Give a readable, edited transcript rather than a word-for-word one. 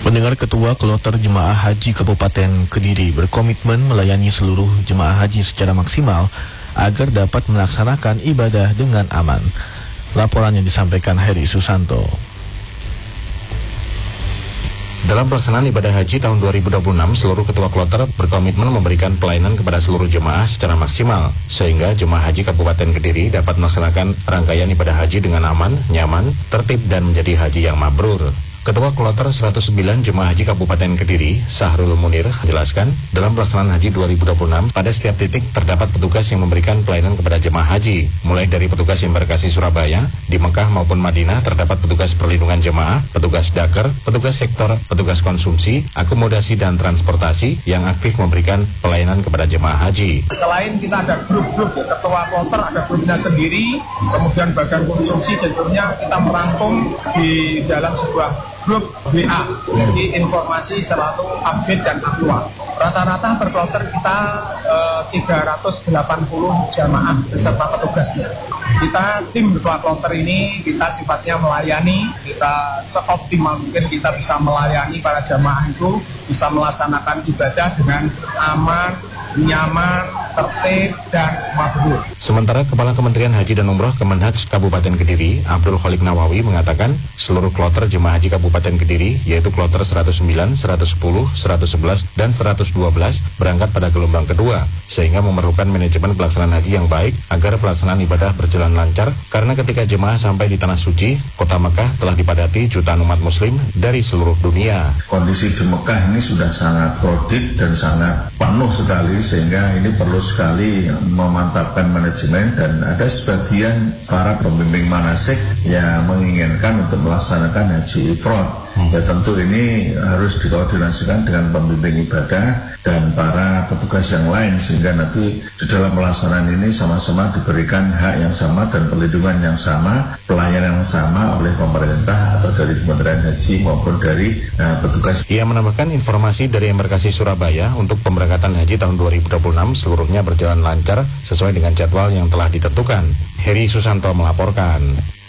Pendengar, Ketua Kloter Jemaah Haji Kabupaten Kediri berkomitmen melayani seluruh jemaah haji secara maksimal agar dapat melaksanakan ibadah dengan aman. Laporan yang disampaikan Heri Susanto. Dalam pelaksanaan ibadah haji tahun 2026, seluruh ketua kloter berkomitmen memberikan pelayanan kepada seluruh jemaah secara maksimal, sehingga jemaah haji Kabupaten Kediri dapat melaksanakan rangkaian ibadah haji dengan aman, nyaman, tertib, dan menjadi haji yang mabrur. Ketua Kloter 109 Jemaah Haji Kabupaten Kediri, Sahrul Munir, menjelaskan, dalam pelaksanaan haji 2026, pada setiap titik terdapat petugas yang memberikan pelayanan kepada jemaah haji. Mulai dari petugas embarkasi Surabaya, di Mekah maupun Madinah terdapat petugas perlindungan jemaah, petugas daker, petugas sektor, petugas konsumsi, akomodasi dan transportasi yang aktif memberikan pelayanan kepada jemaah haji. Selain kita ada grup-grup, ya, Ketua Kloter ada grupnya sendiri, kemudian bagian konsumsi dan sebagainya kita merangkum di dalam sebuah grup WA, jadi informasi selalu update dan aktual. Rata-rata per kloter kita 380 jamaah beserta petugasnya. Kita tim ketua kloter ini kita sifatnya melayani, kita seoptimal mungkin kita bisa melayani para jamaah itu bisa melaksanakan ibadah dengan aman, nyaman, tertib, dan mabrur. Sementara Kepala Kementerian Haji dan Umroh Kemenhaj Kabupaten Kediri, Abdul Khalik Nawawi, mengatakan seluruh kloter jemaah haji Kabupaten Kediri, yaitu kloter 109, 110, 111, dan 112 berangkat pada gelombang kedua, sehingga memerlukan manajemen pelaksanaan haji yang baik agar pelaksanaan ibadah berjalan lancar, karena ketika jemaah sampai di Tanah Suci, Kota Mekah telah dipadati jutaan umat muslim dari seluruh dunia. Kondisi di Mekah ini sudah sangat krodit dan sangat penuh sekali, sehingga ini perlu sekali memantapkan manajemen, dan ada sebagian para pembimbing manasik yang menginginkan untuk melaksanakan haji ifrad. Ya tentu ini harus dikoordinasikan dengan pembimbing ibadah dan para petugas yang lain, sehingga nanti di dalam pelaksanaan ini sama-sama diberikan hak yang sama dan perlindungan yang sama, pelayanan yang sama oleh pemerintah atau dari Kementerian Haji maupun dari petugas. Ia menambahkan informasi dari embarkasi Surabaya untuk pemberangkatan haji tahun 2026 seluruhnya berjalan lancar sesuai dengan jadwal yang telah ditentukan. Heri Susanto melaporkan.